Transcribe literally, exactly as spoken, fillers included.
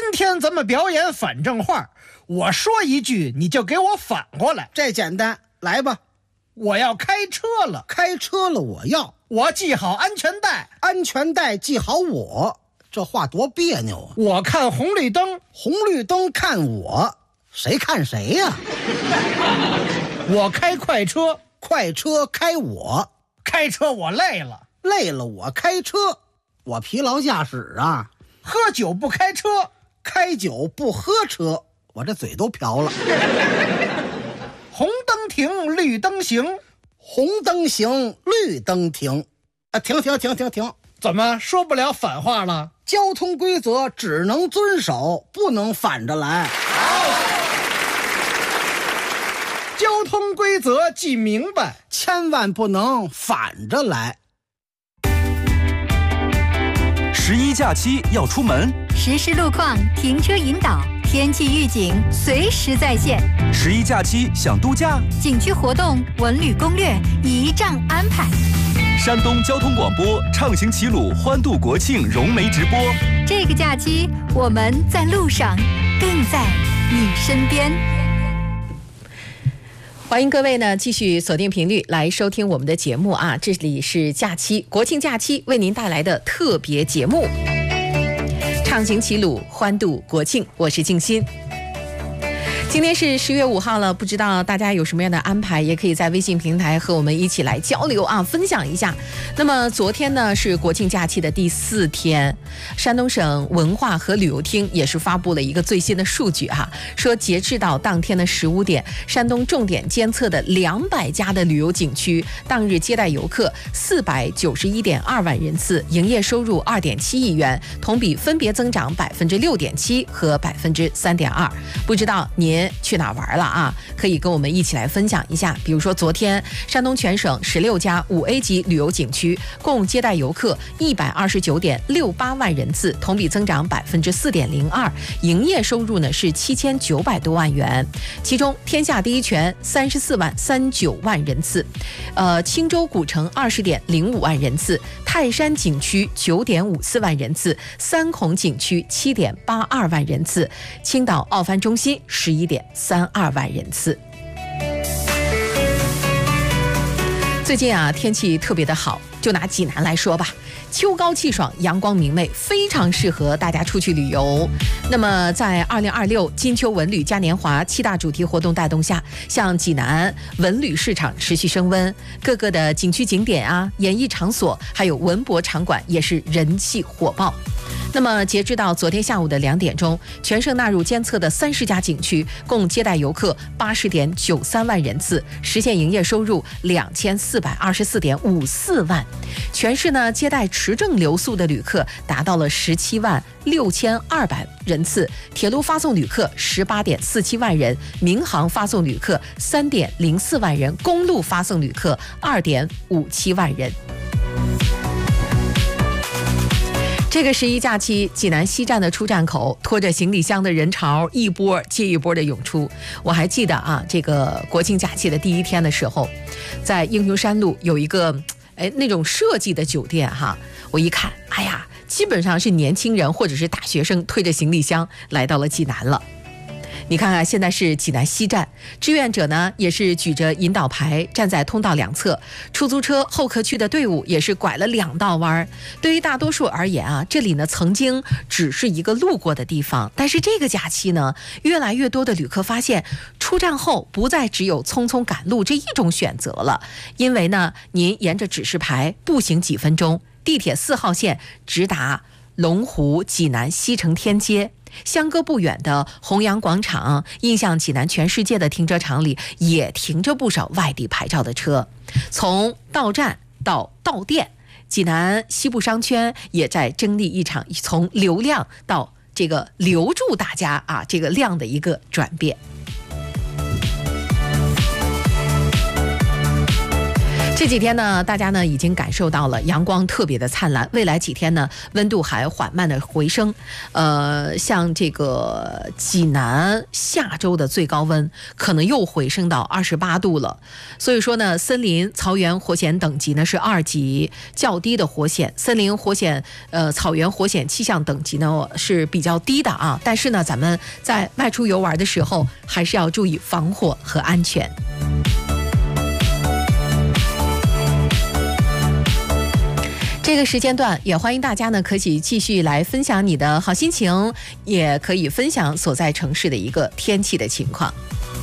天咱们表演反正话，我说一句你就给我反过来。 这简单，来吧。 我要开车了， 开车了我要。 我系好安全带， 安全带系好我。这话多别扭啊！ 我看红绿灯， 红绿灯看我，谁看谁呀、啊？ 我开快车， 快车开我。 开车我累了， 累了我开车。我疲劳驾驶啊。 喝酒不开车， 开酒不喝车。我这嘴都瓢了。 红灯停，绿灯行。 红灯行，绿灯停。啊，停停停停停！ 怎么说不了反话了？ 交通规则只能遵守，不能反着来。 交通规则记明白， 千万不能反着来。 十一假期要出门， 实时路况、停车引导、天气预警随时在线。 十一假期想度假， 景区活动、文旅攻略一仗安排。 山东交通广播畅行齐鲁欢度国庆融媒直播。 这个假期我们在路上，更在你身边。 欢迎各位呢继续锁定频率来收听我们的节目啊！这里是假期国庆假期为您带来的特别节目，畅行齐鲁欢度国庆，我是静心。今天是十月五号了，不知道大家有什么样的安排，也可以在微信平台和我们一起来交流啊，分享一下。那么昨天呢是国庆假期的第四天，山东省文化和旅游厅也是发布了一个最新的数据哈、啊，说截至到当天的十五点，山东重点监测的两百家的旅游景区，当日接待游客四百九十一点二万人次，营业收入二点七亿元，同比分别增长百分之六点七和百分之三点二。不知道您去哪玩了啊？可以跟我们一起来分享一下。比如说昨天山东全省十六家五 A 级旅游景区共接待游客一百二十九点六八万人次，同比增长百分之四点零二，营业收入呢是七千九百多万元。其中天下第一泉三十四万三九万人次，呃，青州古城二十点零五万人次，泰山景区九点五四万人次，三孔景区七点八二万人次，青岛奥帆中心十一点三二万人次。最近啊，天气特别的好，就拿济南来说吧，秋高气爽，阳光明媚，非常适合大家出去旅游。那么在二零二六金秋文旅嘉年华七大主题活动带动下，像济南文旅市场持续升温，各个的景区景点啊、演艺场所还有文博场馆也是人气火爆。那么截至到昨天下午的两点钟，全省纳入监测的三十家景区共接待游客八十点九三万人次，实现营业收入两千四百二十四点五四万。全市呢接待持证留宿的旅客达到了十七万六千二百人次，铁路发送旅客十八点四七万人，民航发送旅客三点零四万人，公路发送旅客二点五七万人。这个十一假期，济南西站的出站口拖着行李箱的人潮一波接一波的涌出。我还记得啊，这个国庆假期的第一天的时候，在英雄山路有一个哎那种设计的酒店哈，我一看，哎呀，基本上是年轻人或者是大学生推着行李箱来到了济南了。你看看，现在是济南西站，志愿者呢也是举着引导牌站在通道两侧，出租车候客区的队伍也是拐了两道弯。对于大多数而言啊，这里呢曾经只是一个路过的地方，但是这个假期呢，越来越多的旅客发现，出站后不再只有匆匆赶路这一种选择了，因为呢，您沿着指示牌步行几分钟，地铁四号线直达龙湖济南西城天街。相隔不远的弘扬广场、印象济南全世界的停车场里也停着不少外地牌照的车。从到站到到店，济南西部商圈也在经历一场从流量到这个留住大家啊这个量的一个转变。 这几天呢，大家呢已经感受到了阳光特别的灿烂，未来几天呢，温度还缓慢的回升。呃，像这个济南下周的最高温可能又回升到二十八度了。所以说呢，森林、草原火险等级呢是二级，较低的火险，森林火险、呃草原火险气象等级呢是比较低的啊。但是呢，咱们在外出游玩的时候，还是要注意防火和安全。这个时间段也欢迎大家呢，可以继续来分享你的好心情，也可以分享所在城市的一个天气的情况。